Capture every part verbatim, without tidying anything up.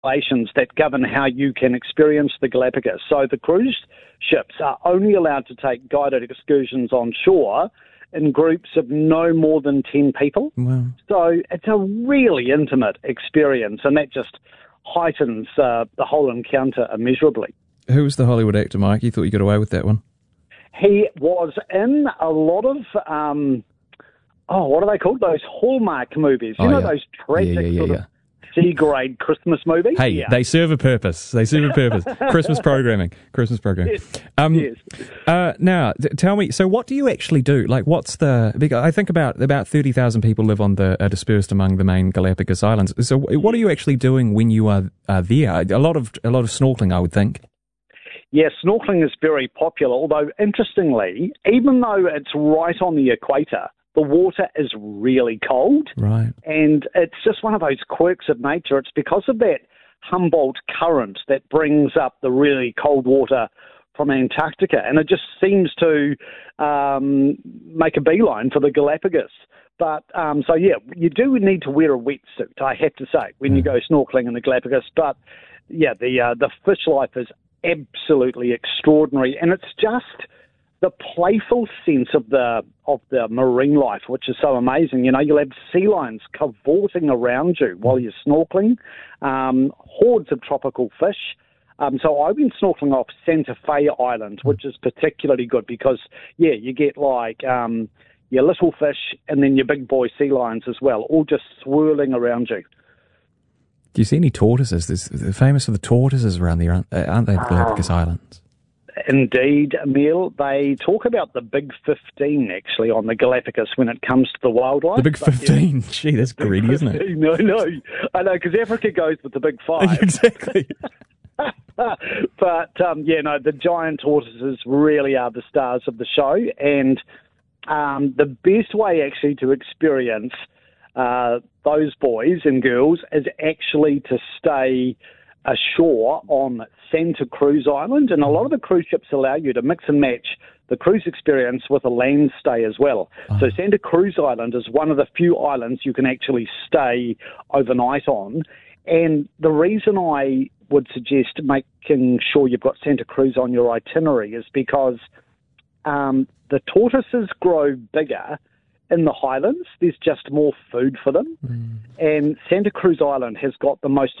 regulations that govern how you can experience the Galapagos. So the cruise ships are only allowed to take guided excursions on shore in groups of no more than ten people. Wow. So it's a really intimate experience, and that just heightens uh, the whole encounter immeasurably. Who was the Hollywood actor, Mike? You thought you got away with that one? He was in a lot of, um, oh, what are they called? Those Hallmark movies. You oh, know, yeah. those tragic yeah, yeah, yeah, sort yeah. of C-grade Christmas movies? Hey, yeah. they serve a purpose. They serve a purpose. Christmas programming. Christmas programming. Yes. Um, yes. Uh, now, t- tell me, so what do you actually do? Like, what's the... Because I think about about thirty thousand people live on the... are dispersed among the main Galapagos Islands. So what are you actually doing when you are, are there? A lot of a lot of snorkeling, I would think. Yeah, snorkeling is very popular, although interestingly, even though it's right on the equator, the water is really cold. Right. And it's just one of those quirks of nature. It's because of that Humboldt current that brings up the really cold water from Antarctica. And it just seems to um, make a beeline for the Galapagos. But, um, so yeah, you do need to wear a wetsuit, I have to say, when you go snorkeling in the Galapagos. But, yeah, the uh, the fish life is absolutely extraordinary. And it's just the playful sense of the of the marine life, which is so amazing. You know, you'll have sea lions cavorting around you while you're snorkeling, um, hordes of tropical fish. Um, so I went snorkeling off Santa Fe Island, which is particularly good because, yeah, you get like um, your little fish and then your big boy sea lions as well, all just swirling around you. Do you see any tortoises? There's, they're famous for the tortoises around there, aren't, aren't they, the Galapagos um, Islands? Indeed, Emil. They talk about the Big fifteen, actually, on the Galapagos when it comes to the wildlife. The Big fifteen? Yeah. Gee, that's greedy, isn't it? No, no. I know, because Africa goes with the Big Five. Exactly. But, um, yeah, no, the giant tortoises really are the stars of the show. And um, the best way, actually, to experience uh, those boys and girls is actually to stay ashore on Santa Cruz Island, and a lot of the cruise ships allow you to mix and match the cruise experience with a land stay as well. Oh. So Santa Cruz Island is one of the few islands you can actually stay overnight on, and the reason I would suggest making sure you've got Santa Cruz on your itinerary is because um, the tortoises grow bigger in the highlands. There's just more food for them. Mm. And Santa Cruz Island has got the most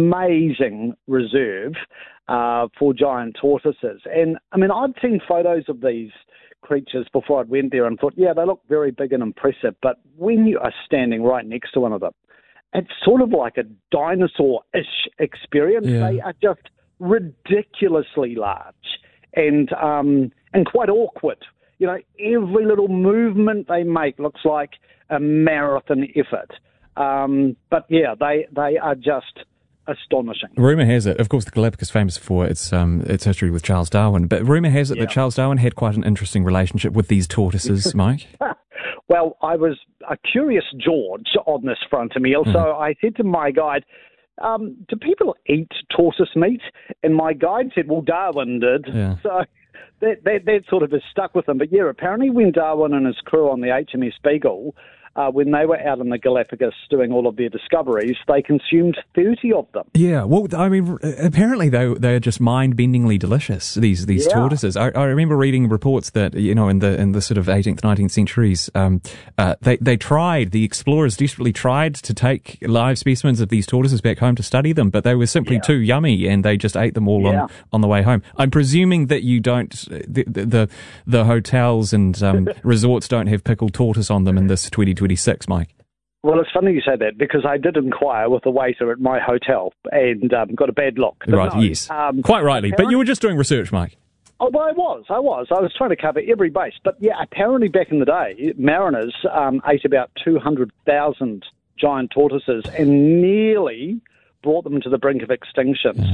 amazing reserve uh, for giant tortoises. And, I mean, I'd seen photos of these creatures before I went there and thought, yeah, they look very big and impressive. But when you are standing right next to one of them, it's sort of like a dinosaur-ish experience. Yeah. They are just ridiculously large and um, and quite awkward. You know, every little movement they make looks like a marathon effort. Um, but, yeah, they, they are just astonishing. Rumour has it, of course, the Galapagos is famous for its um, its history with Charles Darwin, but rumour has it yeah. that Charles Darwin had quite an interesting relationship with these tortoises, Mike. Well, I was a curious George on this front, Emil, mm. so I said to my guide, um, do people eat tortoise meat? And my guide said, well, Darwin did. Yeah. So that, that that sort of has stuck with him. But yeah, apparently when Darwin and his crew on the H M S Beagle, uh, when they were out in the Galapagos doing all of their discoveries, they consumed thirty of them. Yeah, well, I mean, apparently they they're just mind-bendingly delicious. These these yeah. tortoises. I, I remember reading reports that you know in the in the sort of eighteenth, nineteenth centuries, um, uh, they they tried the explorers desperately tried to take live specimens of these tortoises back home to study them, but they were simply yeah. too yummy, and they just ate them all yeah. on, on the way home. I'm presuming that you don't the the, the hotels and um, resorts don't have pickled tortoise on them in this twenty twenty-six, Mike. Well, it's funny you say that because I did inquire with the waiter at my hotel and um, got a bad look. But right, no, yes. Um, Quite rightly. But you were just doing research, Mike. Oh, well, I was. I was. I was trying to cover every base. But, yeah, apparently back in the day, mariners um, ate about two hundred thousand giant tortoises and nearly brought them to the brink of extinction. Mm-hmm.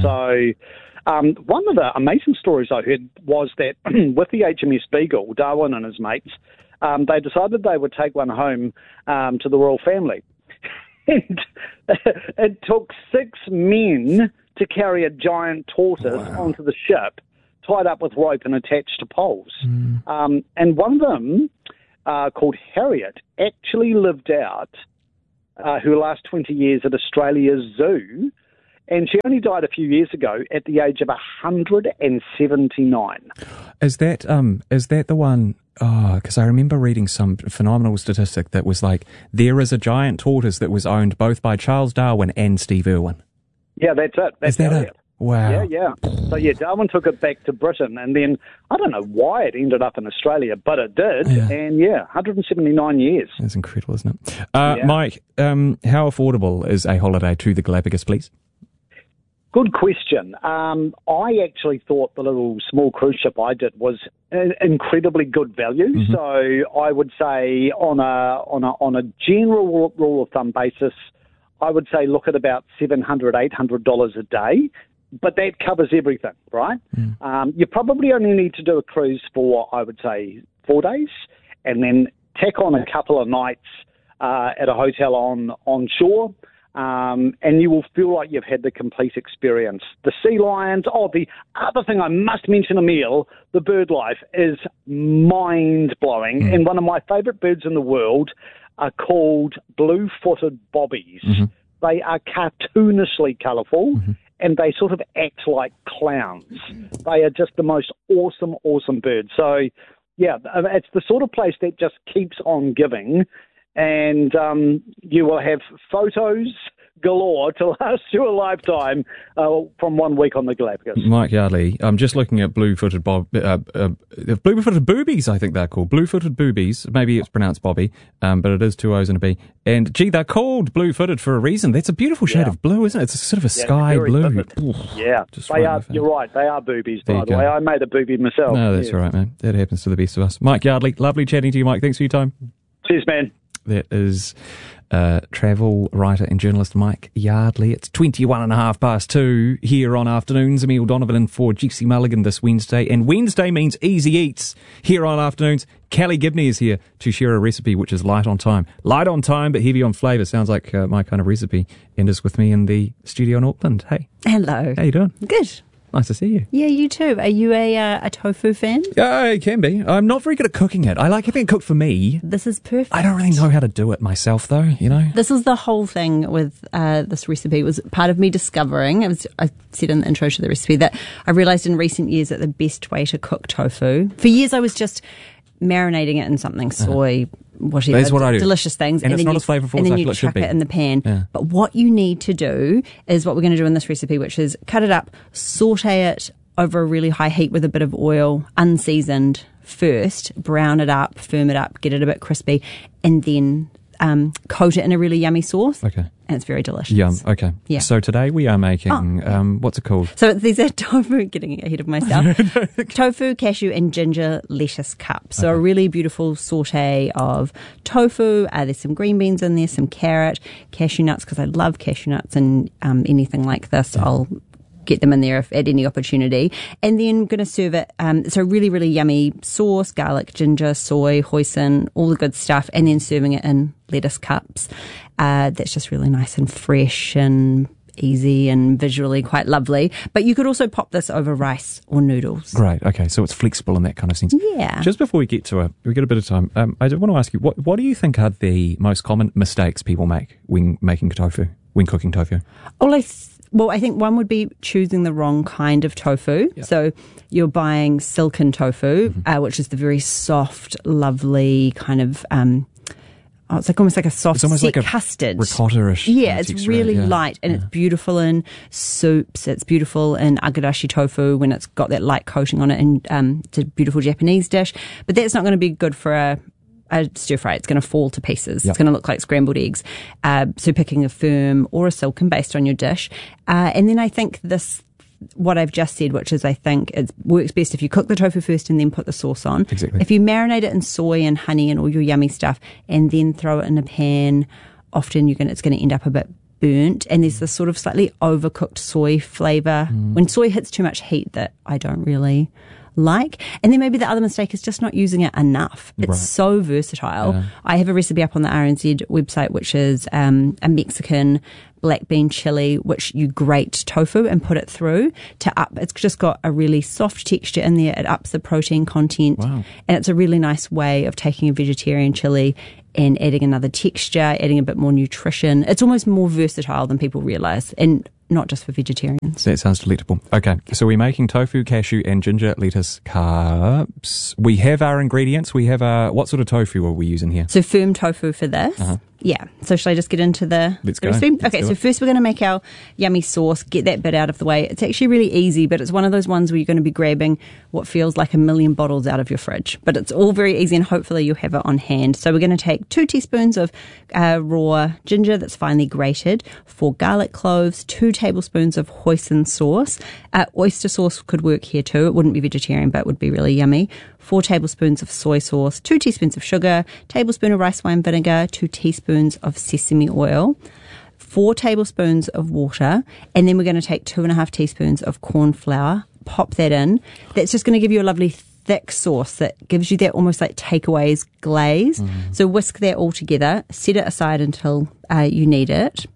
So um, one of the amazing stories I heard was that with the H M S Beagle, Darwin and his mates, Um, they decided they would take one home um, to the royal family. And it took six men to carry a giant tortoise wow. onto the ship, tied up with rope and attached to poles. Mm. Um, and one of them, uh, called Harriet, actually lived out uh, her last twenty years at Australia's zoo. And she only died a few years ago at the age of one hundred seventy-nine. Is that um is that the one? Oh, because I remember reading some phenomenal statistic that was like there is a giant tortoise that was owned both by Charles Darwin and Steve Irwin. Yeah, that's it. That's is that it? it? Wow. Yeah, yeah. So, yeah, Darwin took it back to Britain, and then I don't know why it ended up in Australia, but it did. Yeah. And, yeah, one hundred seventy-nine years. That's incredible, isn't it? Uh, yeah. Mike, um, how affordable is a holiday to the Galapagos, please? Good question. Um, I actually thought the little small cruise ship I did was an incredibly good value. Mm-hmm. So I would say on a on a on a general rule of thumb basis, I would say look at about seven hundred dollars, eight hundred dollars a day. But that covers everything, right? Mm. Um, you probably only need to do a cruise for, I would say, four days, and then tack on a couple of nights uh, at a hotel on on shore. Um, and you will feel like you've had the complete experience. The sea lions, oh, the other thing I must mention, Emil, the bird life is mind-blowing. Mm. And one of my favourite birds in the world are called blue-footed bobbies. Mm-hmm. They are cartoonishly colourful, mm-hmm. and they sort of act like clowns. They are just the most awesome, awesome birds. So, yeah, it's the sort of place that just keeps on giving. And um, you will have photos galore to last you a lifetime uh, from one week on the Galapagos. Mike Yardley, I'm just looking at blue-footed bob, uh, uh, blue-footed boobies, I think they're called. Blue-footed boobies. Maybe it's pronounced Bobby, um, but it is two O's and a B. And, gee, they're called blue-footed for a reason. That's a beautiful shade yeah. of blue, isn't it? It's a sort of a yeah, sky blue. Oof, yeah, they are, you're right. They are boobies, by the go. way. I made a boobie myself. No, that's yes. all right, man. That happens to the best of us. Mike Yardley, lovely chatting to you, Mike. Thanks for your time. Cheers, man. That is uh, travel writer and journalist Mike Yardley. It's twenty-one and a half past two here on Afternoons. Emil Donovan in for Jesse Mulligan this Wednesday. And Wednesday means easy eats here on Afternoons. Callie Gibney is here to share a recipe which is light on time. Light on time but heavy on flavour. Sounds like uh, my kind of recipe. And is with me in the studio in Auckland. Hey. Hello. How you doing? Good. Nice to see you. Yeah, you too. Are you a uh, a tofu fan? Yeah, I can be. I'm not very good at cooking it. I like having it cooked for me. This is perfect. I don't really know how to do it myself, though, you know? This is the whole thing with uh, this recipe. It was part of me discovering, I, was, I said in the intro to the recipe, that I realised in recent years that the best way to cook tofu, for years I was just marinating it in something, soy, uh-huh. whatever, That's what I do. delicious things. And, and it's not you, as flavourful and as then I you feel it should chuck be. it in the pan. Yeah. But what you need to do is what we're going to do in this recipe, which is cut it up, saute it over a really high heat with a bit of oil, unseasoned first, brown it up, firm it up, get it a bit crispy, and then um, coat it in a really yummy sauce. Okay. And it's very delicious. Yum. Okay. Yeah. So today we are making, oh. um, what's it called? So these are tofu, getting ahead of myself, tofu, cashew and ginger lettuce cups. So okay. a really beautiful saute of tofu. Uh, there's some green beans in there, some carrot, cashew nuts, because I love cashew nuts and um, anything like this. Yeah. I'll get them in there if, at any opportunity. And then I'm going to serve it. Um, so really, really yummy sauce, garlic, ginger, soy, hoisin, all the good stuff. And then serving it in lettuce cups. Uh, that's just really nice and fresh and easy and visually quite lovely. But you could also pop this over rice or noodles. Great. Okay. So it's flexible in that kind of sense. Yeah. Just before we get to it, we get a bit of time. Um, I want to ask you, what, what do you think are the most common mistakes people make when making tofu, when cooking tofu? Well, I th- Well, I think one would be choosing the wrong kind of tofu. Yep. So you're buying silken tofu, mm-hmm. uh, which is the very soft, lovely kind of, um, oh, it's like almost like a soft, it's almost thick like a custard. Ricotta-ish. Yeah, it's texture, really yeah. light and yeah. it's beautiful in soups. It's beautiful in agadashi tofu when it's got that light coating on it, and um, it's a beautiful Japanese dish. But that's not going to be good for a a stir fry. It's going to fall to pieces. Yep. It's going to look like scrambled eggs. Uh, so picking a firm or a silken based on your dish. Uh, and then I think this, what I've just said, which is I think it works best if you cook the tofu first and then put the sauce on. Exactly. If you marinate it in soy and honey and all your yummy stuff and then throw it in a pan, often you're going to, it's going to end up a bit burnt, and there's this sort of slightly overcooked soy flavour. Mm. When soy hits too much heat, that I don't really like. And then maybe the other mistake is just not using it enough. It's right. so versatile. Yeah. I have a recipe up on the R N Z website, which is um, a Mexican black bean chili, which you grate tofu and put it through to up. It's just got a really soft texture in there. It ups the protein content. Wow. And it's a really nice way of taking a vegetarian chili and adding another texture, adding a bit more nutrition. It's almost more versatile than people realise. And not just for vegetarians. That sounds delectable. Okay, so we're making tofu, cashew, and ginger lettuce carbs. We have our ingredients. We have our... What sort of tofu are we using here? So firm tofu for this. Uh-huh. Yeah. So shall I just get into the, Let's the go. recipe? Let's okay, do so it. first we're going to make our yummy sauce, get that bit out of the way. It's actually really easy, but it's one of those ones where you're going to be grabbing what feels like a million bottles out of your fridge. But it's all very easy, and hopefully you'll have it on hand. So we're going to take two teaspoons of uh, raw ginger that's finely grated, four garlic cloves, two tablespoons of hoisin sauce. Uh, oyster sauce could work here too. It wouldn't be vegetarian, but would be really yummy. Four tablespoons of soy sauce, two teaspoons of sugar, tablespoon of rice wine vinegar, two teaspoons of sesame oil, four tablespoons of water, and then we're going to take two and a half teaspoons of corn flour, pop that in. That's just going to give you a lovely thick sauce that gives you that almost like takeaways glaze. Mm. So whisk that all together, set it aside until uh, you need it,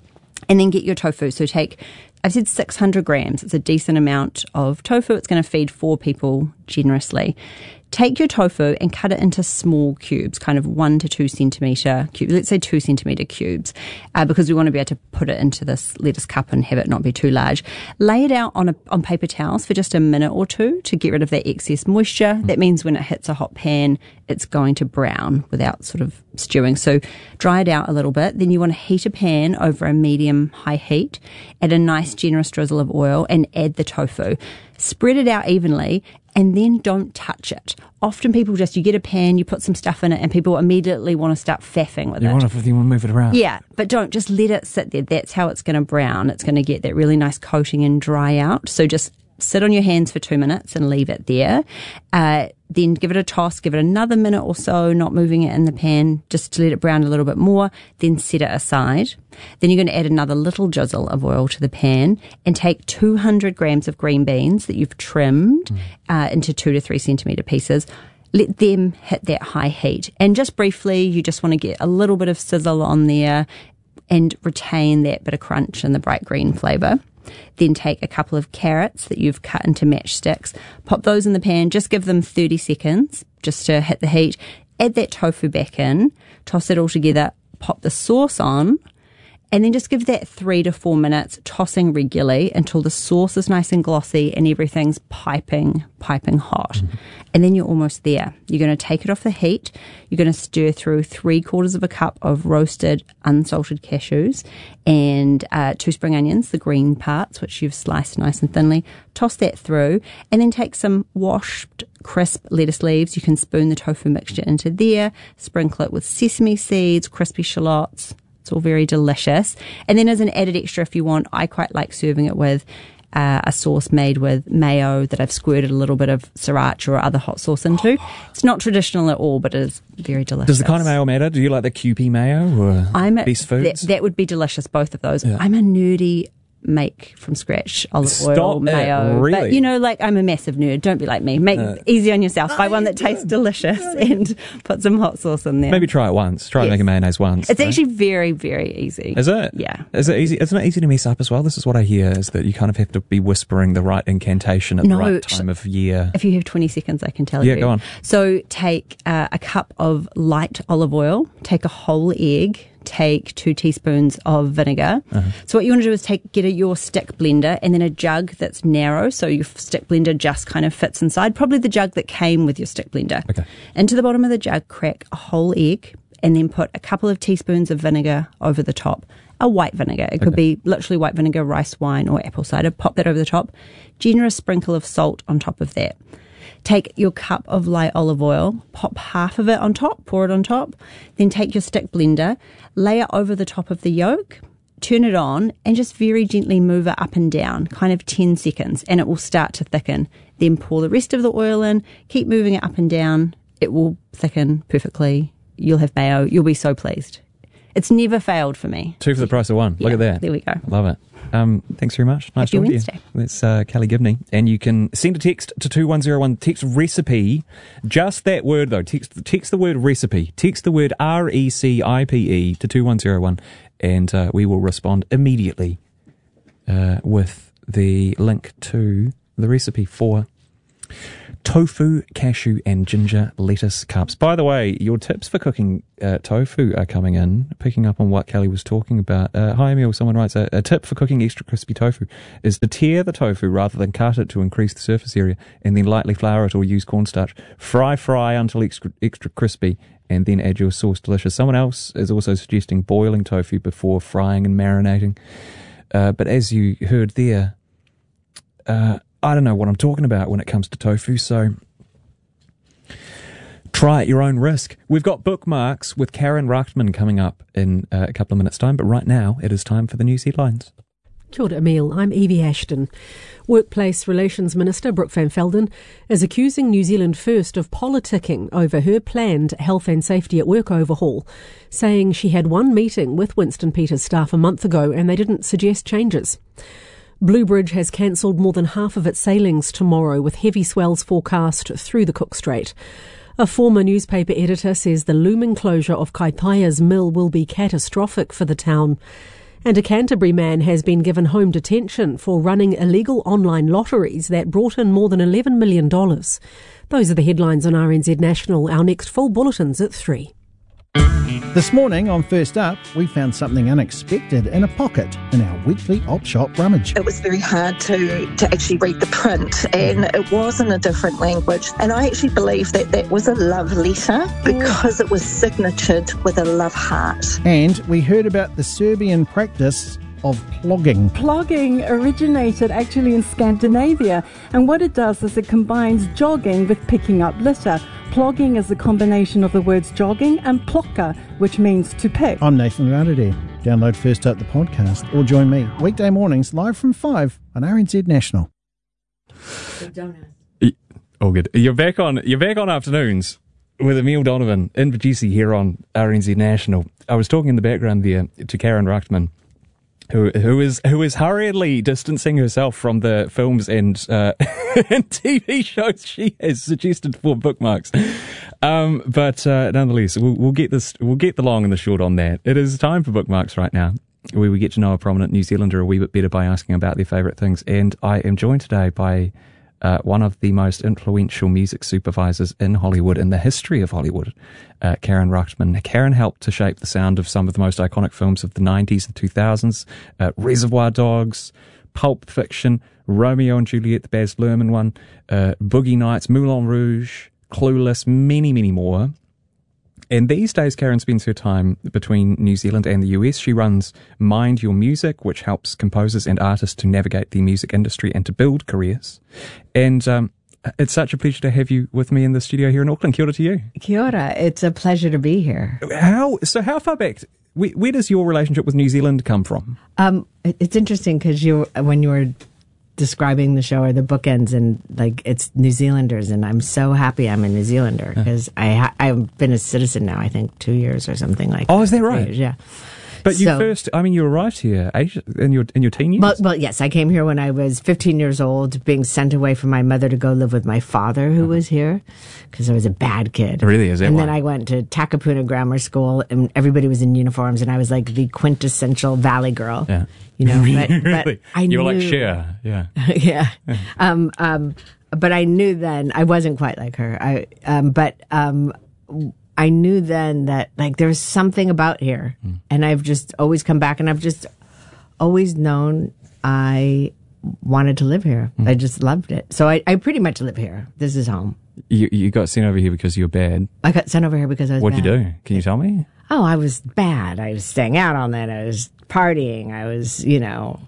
and then get your tofu. So take... I've said six hundred grams. It's a decent amount of tofu. It's going to feed four people generously. Take your tofu and cut it into small cubes, kind of one to two centimetre cubes. Let's say two centimetre cubes, uh, because we want to be able to put it into this lettuce cup and have it not be too large. Lay it out on a, on paper towels for just a minute or two to get rid of that excess moisture. Mm. That means when it hits a hot pan, it's going to brown without sort of stewing. So dry it out a little bit. Then you want to heat a pan over a medium-high heat, add a nice generous drizzle of oil, and add the tofu. Spread it out evenly, and then don't touch it. Often people just, you get a pan, you put some stuff in it, and people immediately want to start faffing with you it. Want to, you want to move it around. Yeah, but don't, just let it sit there. That's how it's going to brown. It's going to get that really nice coating and dry out. So just sit on your hands for two minutes and leave it there. Uh, then give it a toss, give it another minute or so, not moving it in the pan, just to let it brown a little bit more. Then set it aside. Then you're going to add another little drizzle of oil to the pan and take two hundred grams of green beans that you've trimmed mm. uh, into two to three centimetre pieces. Let them hit that high heat. And just briefly, you just want to get a little bit of sizzle on there and retain that bit of crunch and the bright green flavour. Then take a couple of carrots that you've cut into matchsticks, pop those in the pan, just give them thirty seconds just to hit the heat. Add that tofu back in, toss it all together, pop the sauce on, and then just give that three to four minutes, tossing regularly until the sauce is nice and glossy and everything's piping, piping hot. Mm-hmm. And then you're almost there. You're going to take it off the heat. You're going to stir through three quarters of a cup of roasted, unsalted cashews and uh, two spring onions, the green parts, which you've sliced nice and thinly. Toss that through and then take some washed, crisp lettuce leaves. You can spoon the tofu mixture into there, sprinkle it with sesame seeds, crispy shallots. It's all very delicious. And then as an added extra, if you want, I quite like serving it with uh, a sauce made with mayo that I've squirted a little bit of sriracha or other hot sauce into. It's not traditional at all, but it is very delicious. Does the kind of mayo matter? Do you like the Kewpie mayo or I'm a, Best Foods? That, that would be delicious, both of those. Yeah. I'm a nerdy make from scratch olive Stop oil, it, mayo. really? But, you know, like, I'm a massive nerd. Don't be like me. Make Uh, easy on yourself. Buy one that tastes delicious and put some hot sauce in there. Maybe try it once. Try Yes. making mayonnaise once. It's right? actually very, very easy. Is it? Yeah. Is it easy? Isn't it easy to mess up as well? This is what I hear, is that you kind of have to be whispering the right incantation at No, the right time of year. If you have twenty seconds, I can tell Yeah, you. go on. So take uh, a cup of light olive oil, take a whole egg, take two teaspoons of vinegar. Uh-huh. So what you want to do is take get a, your stick blender and then a jug that's narrow, so your stick blender just kind of fits inside, probably the jug that came with your stick blender. Okay. Into the bottom of the jug, crack a whole egg and then put a couple of teaspoons of vinegar over the top. A white vinegar. It could Okay. be literally white vinegar, rice wine, or apple cider. Pop that over the top. Generous sprinkle of salt on top of that. Take your cup of light olive oil, pop half of it on top, pour it on top, then take your stick blender, lay it over the top of the yolk, turn it on, and just very gently move it up and down, kind of ten seconds, and it will start to thicken. Then pour the rest of the oil in, keep moving it up and down, it will thicken perfectly. You'll have mayo. You'll be so pleased. It's never failed for me. Two for the price of one. Look Yeah, at that. there we go. Love it. Um, thanks very much. Nice Happy talking Wednesday. to you. That's uh, Kelly Gibney. And you can send a text to two one zero one, text recipe. Just that word, though. Text, text the word recipe. Text the word R E C I P E to two one zero one, and uh, we will respond immediately uh, with the link to the recipe for tofu, cashew, and ginger lettuce cups. By the way, your tips for cooking uh, tofu are coming in, picking up on what Kelly was talking about. Uh, hi, Emil, someone writes, a, a tip for cooking extra crispy tofu is to tear the tofu rather than cut it to increase the surface area, and then lightly flour it or use cornstarch. Fry, fry until extra, extra crispy, and then add your sauce. Delicious. Someone else is also suggesting boiling tofu before frying and marinating. Uh, but as you heard there, uh, I don't know what I'm talking about when it comes to tofu, so try at your own risk. We've got bookmarks with Karen Rachtman coming up in uh, a couple of minutes' time, but right now it is time for the news headlines. Kia ora, Emil. I'm Evie Ashton. Workplace Relations Minister Brooke van Velden is accusing New Zealand First of politicking over her planned health and safety at work overhaul, saying she had one meeting with Winston Peters staff a month ago and they didn't suggest changes. Bluebridge has cancelled more than half of its sailings tomorrow, with heavy swells forecast through the Cook Strait. A former newspaper editor says the looming closure of Kaipaia's mill will be catastrophic for the town. And a Canterbury man has been given home detention for running illegal online lotteries that brought in more than eleven million dollars. Those are the headlines on R N Z National. Our next full bulletin's at three. This morning on First Up, we found something unexpected in a pocket in our weekly op shop rummage. It was very hard to, to actually read the print, and it was in a different language. And I actually believe that that was a love letter because it was signatured with a love heart. And we heard about the Serbian practice of plogging. Plogging originated actually in Scandinavia, and what it does is it combines jogging with picking up litter. Plogging is a combination of the words jogging and plocka, which means to pick. I'm Nathan Rarity. Download First Up the podcast or join me weekday mornings live from five on R N Z National. All good. You're back on. You're back on afternoons with Emil Donovan in Vegesi here on R N Z National. I was talking in the background there to Karen Rachtman, who who is who is hurriedly distancing herself from the films and uh, and T V shows she has suggested for bookmarks. Um, but uh, nonetheless, we'll, we'll get this. We'll get the long and the short on that. It is time for bookmarks right now, where we get to know a prominent New Zealander a wee bit better by asking about their favourite things. And I am joined today by Uh, one of the most influential music supervisors in Hollywood, in the history of Hollywood, uh, Karen Rachtman. Karen helped to shape the sound of some of the most iconic films of the nineties and two thousands, uh, Reservoir Dogs, Pulp Fiction, Romeo and Juliet, the Baz Luhrmann one, uh, Boogie Nights, Moulin Rouge, Clueless, many, many more. And these days, Karen spends her time between New Zealand and the U S. She runs Mind Your Music, which helps composers and artists to navigate the music industry and to build careers. And um, it's such a pleasure to have you with me in the studio here in Auckland. Kia ora to you. Kia ora. It's a pleasure to be here. How so? How far back? Where, where does your relationship with New Zealand come from? Um, it's interesting because you, when you were describing the show or the bookends, and like it's New Zealanders, and I'm so happy I'm a New Zealander because I ha- I've been a citizen now, I think two years or something like. Oh, that. is that right? Yeah. But you so, first, I mean, you arrived here age, in your in your teen years? Well, well, yes, I came here when I was fifteen years old, being sent away from my mother to go live with my father, who uh-huh. was here, because I was a bad kid. Really, is that And why? then I went to Takapuna Grammar School, and everybody was in uniforms, and I was like the quintessential Valley girl. Yeah. You know, but, really? but I you were knew, like Cher, yeah. yeah. Um, um, but I knew then, I wasn't quite like her. I, um, but, um, I knew then that like there was something about here, mm. and I've just always come back, and I've just always known I wanted to live here. Mm. I just loved it. So I, I pretty much live here. This is home. You you got sent over here because you were bad. I got sent over here because I was What'd bad. you do? Can you tell me? Oh, I was bad. I was staying out on that. I was partying. I was, you know,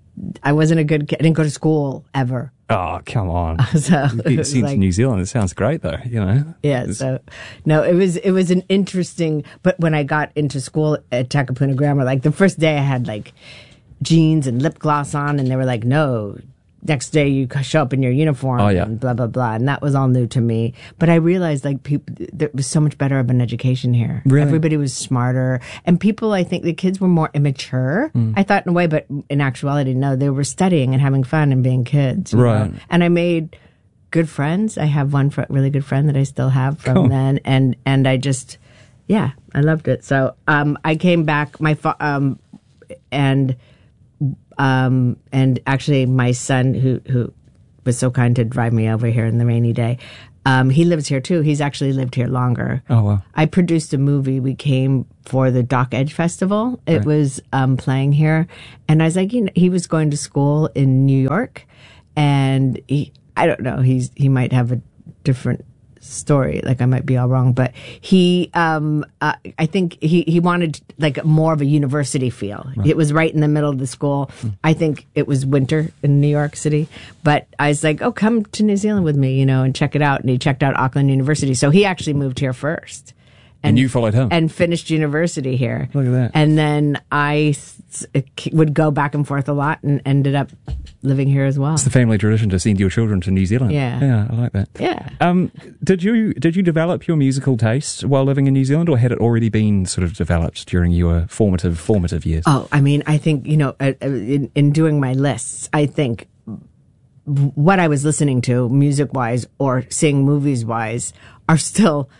I wasn't a good kid. I didn't go to school ever. Oh, come on. So you get sent like, to New Zealand. It sounds great, though, you know. Yeah, it's, so, no, it was it was an interesting, but when I got into school at Takapuna Grammar, like the first day I had like jeans and lip gloss on, and they were like, no, next day you show up in your uniform oh, yeah. and blah, blah, blah. And that was all new to me. But I realized like people, there was so much better of an education here. Really? Everybody was smarter. And people, I think the kids were more immature, mm. I thought in a way, but in actuality, no, they were studying and having fun and being kids. Right. Know? And I made good friends. I have one fr- really good friend that I still have from cool. then. And, and I just, yeah, I loved it. So, um, I came back, my, fa- um, and, Um, and actually my son who, who was so kind to drive me over here in the rainy day. Um, he lives here too. He's actually lived here longer. Oh, wow. I produced a movie. We came for the Dock Edge Festival. It right. was um, playing here. And I was like, you know, he was going to school in New York. And he, I don't know, he's he might have a different story. Like I might be all wrong, but he, um, uh, I think he, he wanted like more of a university feel. Right. It was right in the middle of the school. Mm. I think it was winter in New York City, but I was like, oh, come to New Zealand with me, you know, and check it out. And he checked out Auckland University. So he actually moved here first. And, and you followed him? And finished university here. Look at that. And then I s- would go back and forth a lot and ended up living here as well. It's the family tradition to send your children to New Zealand. Yeah. Yeah, I like that. Yeah. Um, did you did you develop your musical taste while living in New Zealand, or had it already been sort of developed during your formative formative years? Oh, I mean, I think, you know, in, in doing my lists, I think what I was listening to music-wise or seeing movies-wise are still...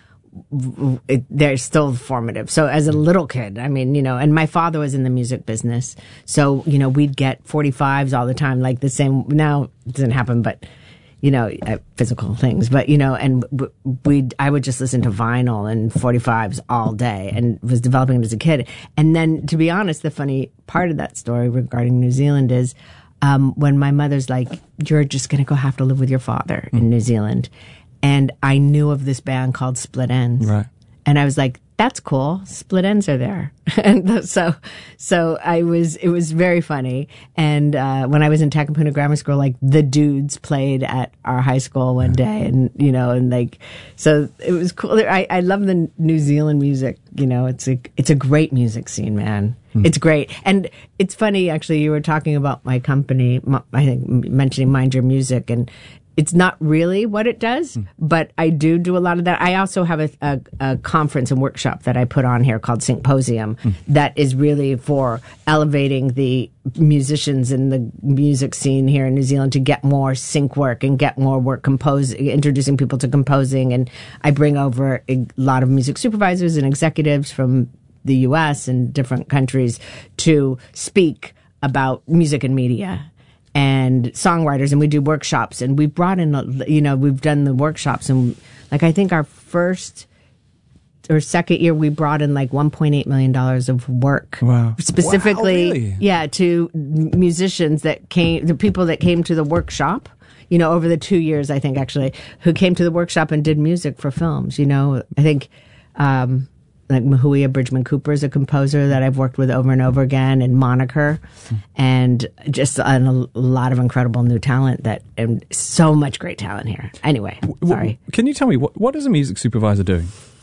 It, they're still formative. So as a little kid, I mean, you know, and my father was in the music business. So, you know, we'd get forty-fives all the time, like the same. Now it doesn't happen, but, you know, uh, physical things. But, you know, and we'd, I would just listen to vinyl and forty-fives all day and was developing it as a kid. And then, to be honest, the funny part of that story regarding New Zealand is um, when my mother's like, you're just going to go have to live with your father mm. in New Zealand. And I knew of this band called Split Enz. Right. And I was like, that's cool. Split Enz are there. And so, so I was, it was very funny. And, uh, when I was in Takapuna Grammar School, like the Dudes played at our high school one day and, you know, and like, so it was cool. I, I love the New Zealand music. You know, it's a, it's a great music scene, man. Hmm. It's great. And it's funny, actually, you were talking about my company, I think mentioning Mind Your Music, and it's not really what it does, mm. but I do do a lot of that. I also have a, a, a conference and workshop that I put on here called Syncposium mm. that is really for elevating the musicians in the music scene here in New Zealand to get more sync work and get more work composing, introducing people to composing. And I bring over a lot of music supervisors and executives from the U S and different countries to speak about music and media and songwriters, and we do workshops, and we brought in, you know, we've done the workshops, and like I think our first or second year we brought in like one point eight million dollars of work. Wow. Specifically, wow, really? yeah, to musicians that came, the people that came to the workshop, you know, over the two years, I think actually, who came to the workshop and did music for films, you know, I think, um, like Mahuia Bridgman Cooper is a composer that I've worked with over and over again, and Moniker, and just a, a lot of incredible new talent that, and so much great talent here. Anyway, sorry. Can you tell me, what, what does a music supervisor do?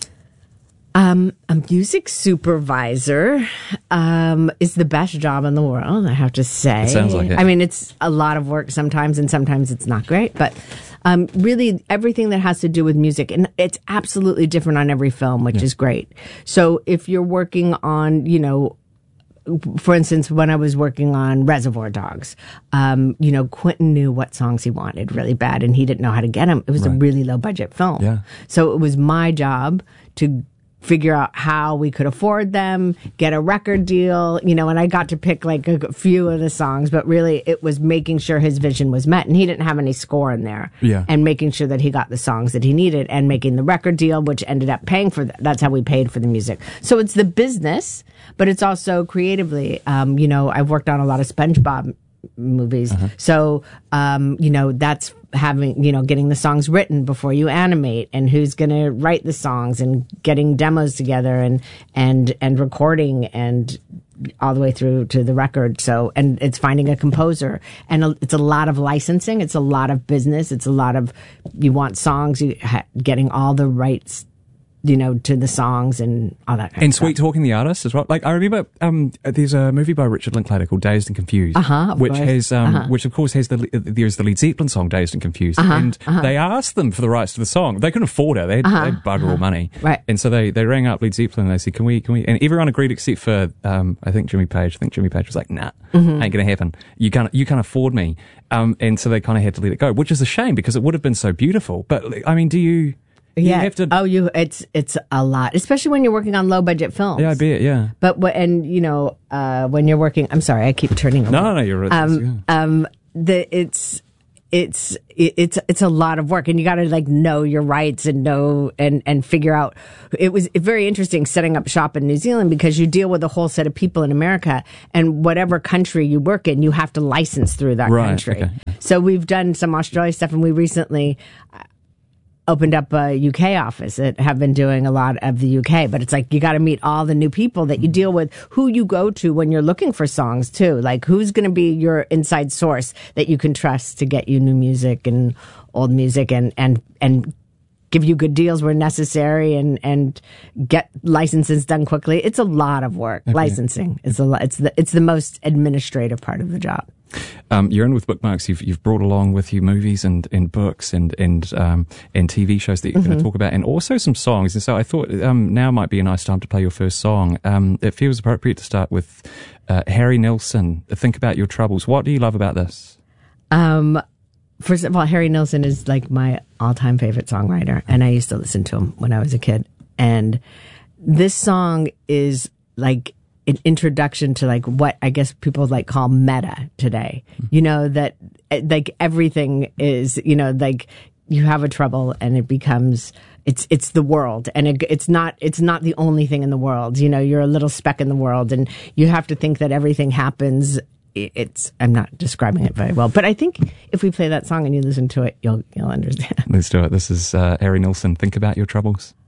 Um, a music supervisor um, is the best job in the world, I have to say. It sounds like it. I mean, it's a lot of work sometimes, and sometimes it's not great, but um, really everything that has to do with music, and it's absolutely different on every film, which yeah. is great. So if you're working on, you know, for instance, when I was working on Reservoir Dogs, um, you know, Quentin knew what songs he wanted really bad, and he didn't know how to get them. It was right. a really low budget film. Yeah. So it was my job to figure out how we could afford them, get a record deal, you know, and I got to pick like a few of the songs, but really it was making sure his vision was met, and he didn't have any score in there. Yeah. And making sure that he got the songs that he needed, and making the record deal, which ended up paying for that. That's how we paid for the music. So it's the business, but it's also creatively. Um, you know, I've worked on a lot of SpongeBob movies. Uh-huh. So, um, you know, that's having, you know, getting the songs written before you animate, and who's going to write the songs, and getting demos together, and, and, and recording, and all the way through to the record. So, and it's finding a composer, and a, it's a lot of licensing. It's a lot of business. It's a lot of, you want songs, you ha- getting all the rights, you know, to the songs and all that kind and of stuff. sweet talking the artist as well. Like I remember, um, there's a movie by Richard Linklater called Dazed and Confused, uh-huh, which course. has, um, uh-huh. which of course has the there's the Led Zeppelin song Dazed and Confused, uh-huh, and uh-huh. they asked them for the rights to the song. They couldn't afford it. They had, uh-huh, they had bugger uh-huh. all money, right? And so they they rang up Led Zeppelin and they said, "Can we? Can we?" And everyone agreed except for um, I think Jimmy Page. I think Jimmy Page was like, "Nah, mm-hmm. ain't gonna happen. You can't you can't afford me." Um, and so they kind of had to let it go, which is a shame because it would have been so beautiful. But I mean, do you? Yeah. You have to, oh, you. It's it's a lot, especially when you're working on low budget films. Yeah, I bet. Yeah. But wh- and you know uh, when you're working, I'm sorry, I keep turning. Over. No, no, no, you're right. Um, um, the it's it's it's it's a lot of work, and you got to like know your rights and know and and figure out. It was very interesting setting up shop in New Zealand because you deal with a whole set of people in America, and whatever country you work in, you have to license through that right, country. Okay. So we've done some Australia stuff, and we recently opened up a U K office that have been doing a lot of the U K, but it's like you got to meet all the new people that you deal with, who you go to when you're looking for songs too. Like who's going to be your inside source that you can trust to get you new music and old music and, and, and give you good deals where necessary and, and get licenses done quickly. It's a lot of work. Okay. Licensing is a lot. It's the, it's the most administrative part of the job. Um, you're in with Bookmarks. You've you've brought along with you movies and, and books and and um, and T V shows that you're mm-hmm. going to talk about, and also some songs. And so I thought um, now might be a nice time to play your first song. Um, it feels appropriate to start with uh, Harry Nilsson. Think About Your Troubles. What do you love about this? Um, first of all, Harry Nilsson is like my all-time favorite songwriter, and I used to listen to him when I was a kid. And this song is like an introduction to like what I guess people like call meta today. You know, that like everything is, you know, like you have a trouble and it becomes, it's, it's the world, and it, it's not, it's not the only thing in the world. You know, you're a little speck in the world, and you have to think that everything happens. It's, I'm not describing it very well, but I think if we play that song and you listen to it, you'll, you'll understand. Let's do it. This is uh, Harry Nilsson, Think About Your Troubles.